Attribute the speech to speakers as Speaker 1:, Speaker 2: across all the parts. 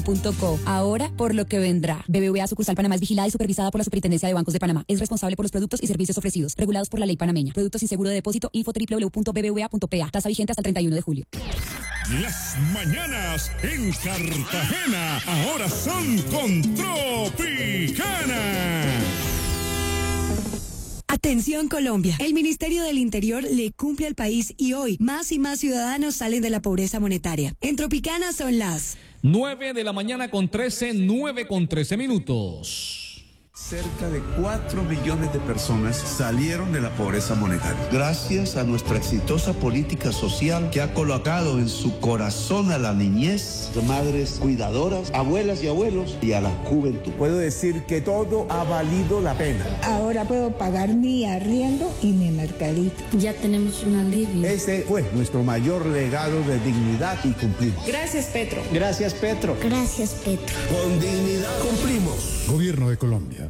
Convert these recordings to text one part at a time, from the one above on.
Speaker 1: .co. Ahora, por lo que vendrá. BBVA sucursal Panamá es vigilada y supervisada por la Superintendencia de Bancos de Panamá. Es responsable por los productos y servicios ofrecidos, regulados por la ley panameña. Productos sin seguro de depósito. Info www.bbva.pa. Tasa vigente hasta el 31 de julio.
Speaker 2: Las mañanas en Cartagena ahora son con Tropicana.
Speaker 3: Atención Colombia, el Ministerio del Interior le cumple al país y hoy más y más ciudadanos salen de la pobreza monetaria. En Tropicana son las
Speaker 4: 9 de la mañana con 13, 9 con 13 minutos.
Speaker 5: Cerca de 4 millones de personas salieron de la pobreza monetaria. Gracias a nuestra exitosa política social que ha colocado en su corazón a la niñez, madres cuidadoras, abuelas y abuelos y a la juventud.
Speaker 6: Puedo decir que todo ha valido la pena.
Speaker 7: Ahora puedo pagar mi arriendo y mi mercadito.
Speaker 8: Ya tenemos un alivio.
Speaker 6: Ese fue nuestro mayor legado de dignidad y cumplimos.
Speaker 7: Gracias, Petro.
Speaker 6: Gracias, Petro.
Speaker 8: Gracias, Petro.
Speaker 5: Con dignidad cumplimos.
Speaker 2: Gobierno de Colombia.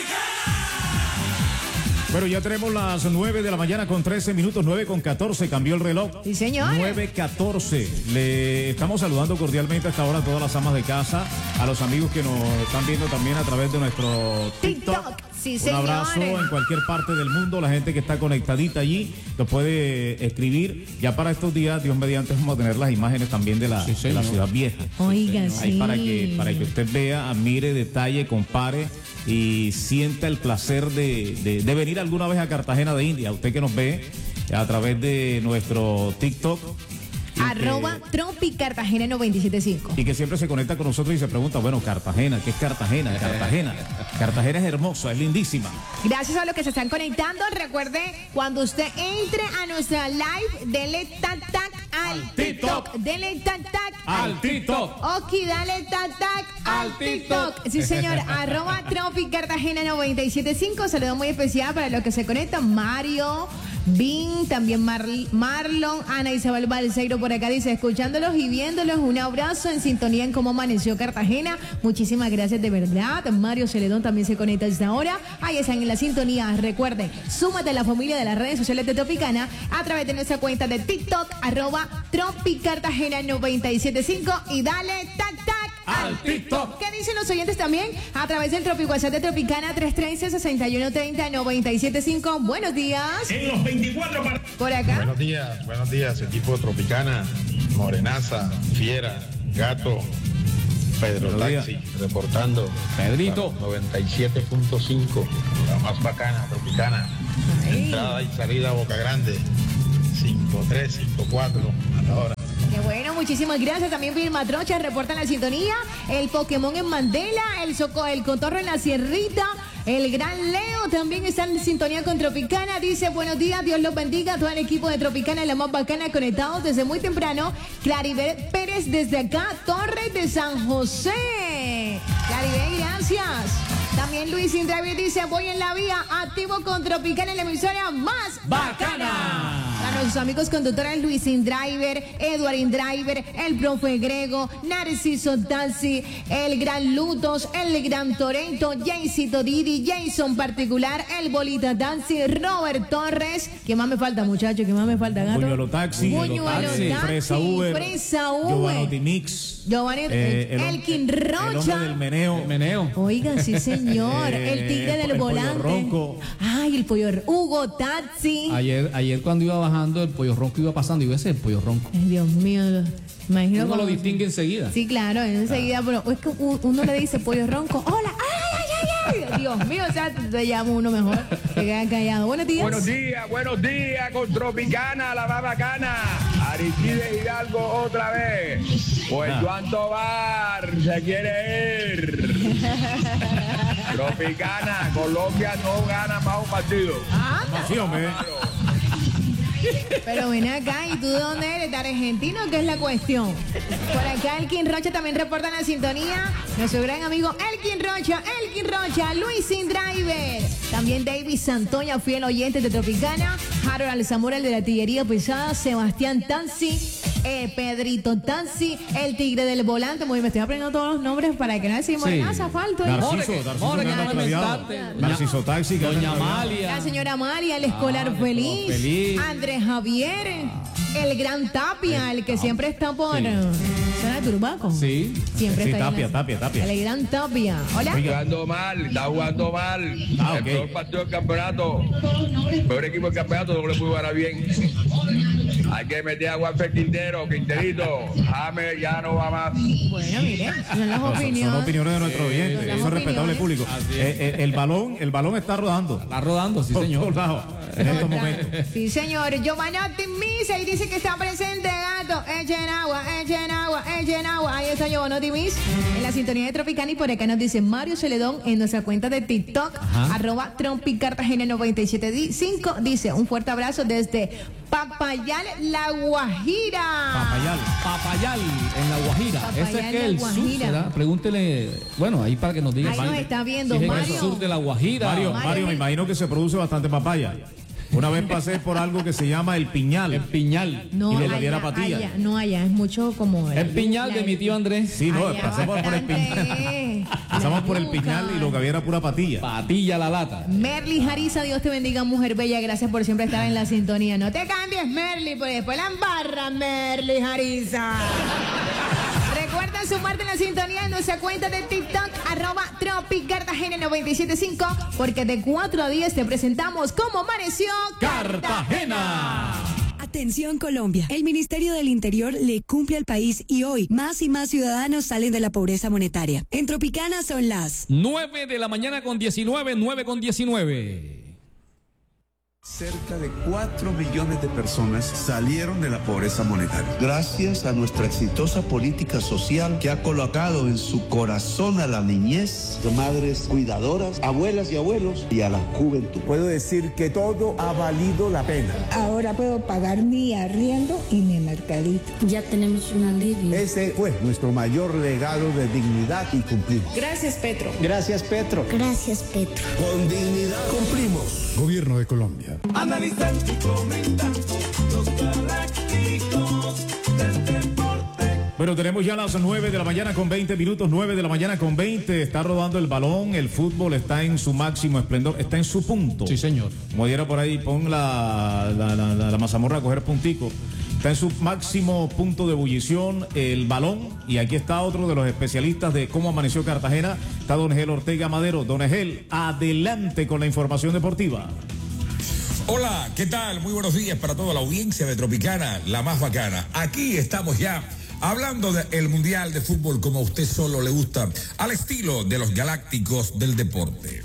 Speaker 4: Bueno, ya tenemos las 9 de la mañana con 13 minutos, 9 con 14, cambió el reloj.
Speaker 9: Sí, señor.
Speaker 4: 9:14. Le estamos saludando cordialmente hasta ahora a todas las amas de casa, a los amigos que nos están viendo también a través de nuestro TikTok.
Speaker 9: Sí,
Speaker 4: Un
Speaker 9: señor.
Speaker 4: abrazo en cualquier parte del mundo, la gente que está conectadita allí, nos puede escribir. Ya para estos días, Dios mediante, vamos a tener las imágenes también de la ciudad vieja.
Speaker 9: Oiga, sí.
Speaker 4: Ahí para que usted vea, admire, detalle, compare y sienta el placer de venir alguna vez a Cartagena de India. Usted que nos ve a través de nuestro TikTok.
Speaker 9: @TropiCartagena 975.
Speaker 4: Y que siempre se conecta con nosotros y se pregunta, bueno, Cartagena, ¿qué es Cartagena? Cartagena es hermosa, es lindísima.
Speaker 9: Gracias a los que se están conectando. Recuerde, cuando usted entre a nuestra live, dele tac tac al TikTok. Dele tac tac
Speaker 4: al TikTok.
Speaker 9: Ok, dale tac tac al TikTok. Sí, señor. @TropiCartagena 975. Saludo muy especial para los que se conectan. Mario, Vin, también Marlon, Ana Isabel Balseiro por acá dice, escuchándolos y viéndolos, un abrazo en sintonía en cómo amaneció Cartagena. Muchísimas gracias de verdad. Mario Celedón también se conecta desde ahora. Ahí están en la sintonía. Recuerden, súmate a la familia de las redes sociales de Tropicana a través de nuestra cuenta de TikTok, @TropiCartagena 975 y dale tac tac al TikTok. ¿Qué dicen los oyentes también? A través del Tropic WhatsApp de Tropicana 313-6130-975. Buenos días.
Speaker 2: En los 24
Speaker 9: por acá.
Speaker 10: Buenos días, equipo de Tropicana, Morenaza, Fiera, Gato, Pedro Taxi, reportando.
Speaker 4: Pedrito.
Speaker 10: 97.5, la más bacana, Tropicana. Entrada y salida a Boca Grande, 5-3, 5-4, a la hora.
Speaker 9: Qué bueno, muchísimas gracias. También Vilma Trocha reporta en la sintonía. El Pokémon en Mandela, el Cotorro en la Sierrita. El gran Leo también está en sintonía con Tropicana. Dice, buenos días, Dios los bendiga. Todo el equipo de Tropicana, la más bacana, conectados desde muy temprano. Claribel Pérez desde acá, Torres de San José. Claribel, gracias. También Luis Indravi dice, voy en la vía, activo con Tropicana, la emisora más bacana. A nuestros amigos conductores Luis Indriver, Edward Indriver, el profe Grego, Narciso Tassi, el gran Lutos, el gran Torento, Jaycito Didi, Jason Particular, el Bolita Tassi, Robert Torres. ¿Qué más me falta, muchachos? ¿Qué más me falta, Gato?
Speaker 4: Buñuelo Taxi, Fresa Uber, Giovanni Mix,
Speaker 9: Giovanni, Elkin Rocha,
Speaker 4: el hombre del meneo.
Speaker 9: Oiga, sí señor, el tigre del volante.
Speaker 4: Pollo Ronco.
Speaker 9: Ay, el pollo Hugo Taxi.
Speaker 11: Ayer cuando iba bajando el pollo ronco iba pasando y iba a ser el pollo ronco.
Speaker 9: Ay, Dios mío, imagino.
Speaker 11: Uno lo distingue enseguida.
Speaker 9: Sí, claro, enseguida, pero es que uno le dice pollo ronco, hola, ay. Dios mío, o sea, te llamo uno mejor, que quedan callados. Buenos días.
Speaker 12: Buenos días, con Tropicana, la más bacana. Aristides Hidalgo otra vez. Pues Joan Tobar se quiere ir. Tropicana, Colombia no gana más un partido.
Speaker 4: Sí, hombre.
Speaker 9: Pero ven acá, ¿y tú de dónde eres? ¿De argentino? ¿Qué es la cuestión? Por acá Elkin Rocha también reporta en la sintonía. Nuestro gran amigo Elkin Rocha, Luis Indriver. También David Santoña, fiel oyente de Tropicana. Harold Alzamora, el de la artillería pesada. Sebastián Tansi, Pedrito Tansi, el tigre del volante. Muy bien, me estoy aprendiendo todos los nombres para que no decimos nada, falto.
Speaker 4: Narciso Taxi,
Speaker 11: Doña Amalia.
Speaker 9: La señora Amalia, el escolar feliz. Andrés Javier. El gran Tapia, el que siempre está por zona de Turbaco.
Speaker 11: Sí.
Speaker 9: Siempre
Speaker 4: Sí,
Speaker 9: está
Speaker 4: Tapia.
Speaker 9: El gran Tapia. Hola.
Speaker 12: Está jugando mal. El peor partido del campeonato. El peor equipo del campeonato no le pudo ganar bien. Hay que meter a Juanfer Quinterito. James ya no va más.
Speaker 9: Bueno, mire, son las opiniones.
Speaker 4: Son opiniones de nuestro oyente, eso es respetable público. El balón está rodando.
Speaker 11: Está rodando, sí, señor.
Speaker 4: Por todos lados, en estos momentos.
Speaker 9: Sí, señor. Giovanni Optimisa y dice que está presente, gato. Echen agua. Ahí está Giovanni Optimis en la sintonía de Tropicana y por acá nos dice Mario Celedón en nuestra cuenta de TikTok, @TropiCartagena975. Dice, un fuerte abrazo desde Papayal, La Guajira.
Speaker 11: Papayal, en La Guajira. Ese es que el sur, ¿verdad? Pregúntele, bueno, ahí para que nos diga.
Speaker 9: Ahí nos está viendo,
Speaker 11: si
Speaker 9: Mario.
Speaker 11: Es el sur de La Guajira.
Speaker 4: Mario, me imagino que se produce bastante papaya. Una vez pasé por algo que se llama el piñal.
Speaker 11: El piñal.
Speaker 9: No,
Speaker 4: y le Baviera Patilla.
Speaker 9: Allá es mucho como...
Speaker 11: El piñal de mi tío Andrés.
Speaker 4: Sí, no, pasamos por el piñal. Pasamos por el piñal y lo que había era pura patilla.
Speaker 11: Patilla la lata.
Speaker 9: Merly Jarisa, Dios te bendiga, mujer bella. Gracias por siempre estar en la sintonía. No te cambies, Merly, porque después la embarra, Merly Jarisa. Recuerda sumarte en la sintonía en nuestra cuenta de TikTok, @TropiCartagena975, porque de 4 a 10 te presentamos cómo amaneció
Speaker 4: Cartagena.
Speaker 3: Atención Colombia, el Ministerio del Interior le cumple al país y hoy más y más ciudadanos salen de la pobreza monetaria. En Tropicana son las
Speaker 11: 9 de la mañana con 19, 9 con 19.
Speaker 5: Cerca de 4 millones de personas salieron de la pobreza monetaria. Gracias a nuestra exitosa política social que ha colocado en su corazón a la niñez, de madres cuidadoras, abuelas y abuelos y a la juventud.
Speaker 6: Puedo decir que todo ha valido la pena.
Speaker 7: Ahora puedo pagar mi arriendo y mi mercadito.
Speaker 8: Ya tenemos un alivio.
Speaker 6: Ese fue nuestro mayor legado de dignidad y cumplimos.
Speaker 3: Gracias Petro.
Speaker 6: Gracias, Petro.
Speaker 8: Gracias, Petro.
Speaker 5: Con dignidad cumplimos.
Speaker 2: Gobierno de Colombia.
Speaker 13: Analizando y comentando los galácticos del deporte.
Speaker 4: Bueno, tenemos ya las 9 de la mañana con 20 minutos, 9 de la mañana con 20. Está rodando el balón, el fútbol está en su máximo esplendor, está en su punto.
Speaker 11: Sí, señor.
Speaker 4: Como diera por ahí, pon la mazamorra a coger puntico. Está en su máximo punto de ebullición el balón. Y aquí está otro de los especialistas de cómo amaneció Cartagena. Está don Egel Ortega Madero. Don Egel, adelante con la información deportiva.
Speaker 14: Hola, ¿qué tal? Muy buenos días para toda la audiencia de Tropicana, la más bacana. Aquí estamos ya hablando del Mundial de Fútbol como a usted solo le gusta, al estilo de los galácticos del deporte.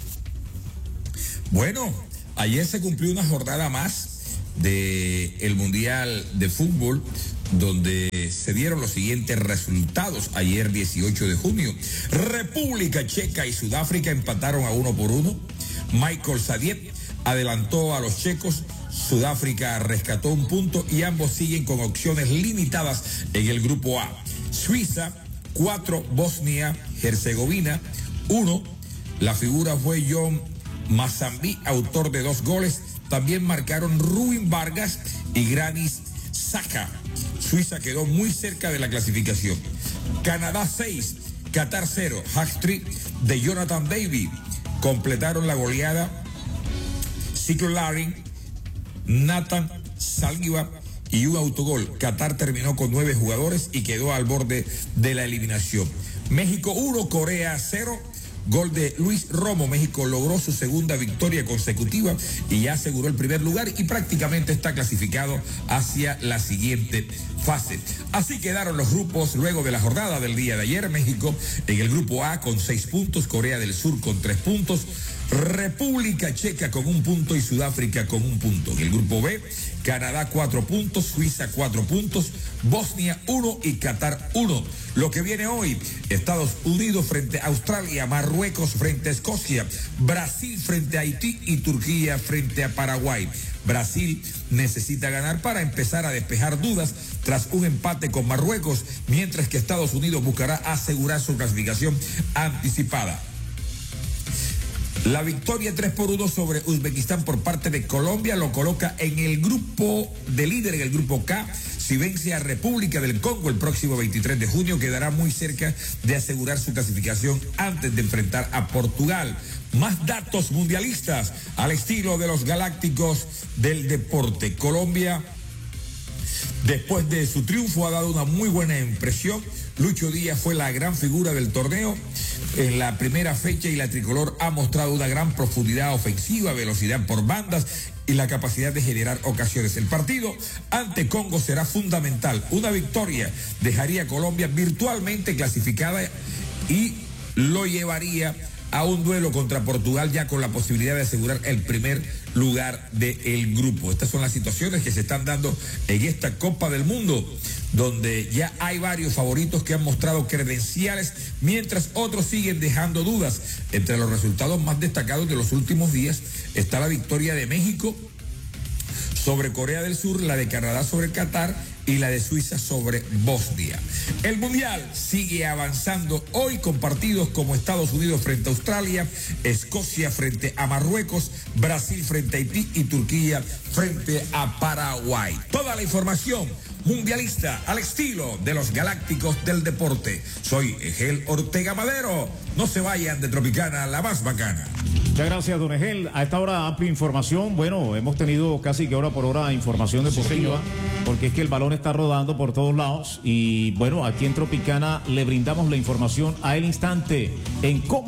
Speaker 14: Bueno, ayer se cumplió una jornada más del Mundial de Fútbol, donde se dieron los siguientes resultados. Ayer 18 de junio, República Checa y Sudáfrica empataron a 1-1. Michael Sadiet adelantó a los checos, Sudáfrica rescató un punto y ambos siguen con opciones limitadas en el grupo A. Suiza 4, Bosnia-Herzegovina 1. La figura fue John Mazambi, autor de 2 goles. También marcaron Rubin Vargas y Granis Xhaka. Suiza quedó muy cerca de la clasificación. Canadá 6, Qatar 0, hat-trick de Jonathan David. Completaron la goleada Ciclo Larin, Nathan Salgiva y un autogol. Qatar terminó con 9 jugadores y quedó al borde de la eliminación. México 1, Corea 0. Gol de Luis Romo. México logró su segunda victoria consecutiva y ya aseguró el primer lugar y prácticamente está clasificado hacia la siguiente fase. Así quedaron los grupos luego de la jornada del día de ayer. México en el grupo A con 6 puntos, Corea del Sur con 3 puntos, República Checa con 1 punto y Sudáfrica con 1 punto. En el grupo B, Canadá 4 puntos, Suiza 4 puntos, Bosnia 1 y Qatar 1. Lo que viene hoy, Estados Unidos frente a Australia, Marruecos frente a Escocia, Brasil frente a Haití y Turquía frente a Paraguay. Brasil necesita ganar para empezar a despejar dudas tras un empate con Marruecos, mientras que Estados Unidos buscará asegurar su clasificación anticipada. La victoria 3-1 sobre Uzbekistán por parte de Colombia lo coloca en el grupo de líder, en el grupo K. Si vence a República del Congo el próximo 23 de junio, quedará muy cerca de asegurar su clasificación antes de enfrentar a Portugal. Más datos mundialistas al estilo de los galácticos del deporte. Colombia Después de su triunfo ha dado una muy buena impresión. Lucho Díaz fue la gran figura del torneo en la primera fecha y la tricolor ha mostrado una gran profundidad ofensiva, velocidad por bandas y la capacidad de generar ocasiones. El partido ante Congo será fundamental. Una victoria dejaría a Colombia virtualmente clasificada y lo llevaría a un duelo contra Portugal ya con la posibilidad de asegurar el primer lugar del grupo. Estas son las situaciones que se están dando en esta Copa del Mundo, donde ya hay varios favoritos que han mostrado credenciales, mientras otros siguen dejando dudas. Entre los resultados más destacados de los últimos días está la victoria de México sobre Corea del Sur, la de Canadá sobre Qatar y la de Suiza sobre Bosnia. El Mundial sigue avanzando hoy con partidos como Estados Unidos frente a Australia, Escocia frente a Marruecos, Brasil frente a Haití y Turquía frente a Paraguay. Toda la información mundialista al estilo de los Galácticos del Deporte. Soy Egel Ortega Madero. No se vayan de Tropicana, la más bacana.
Speaker 4: Muchas gracias, don Egel. A esta hora amplia información. Bueno, hemos tenido casi que hora por hora información deportiva, porque es que el balón está rodando por todos lados y bueno, aquí en Tropicana le brindamos la información al instante en cómo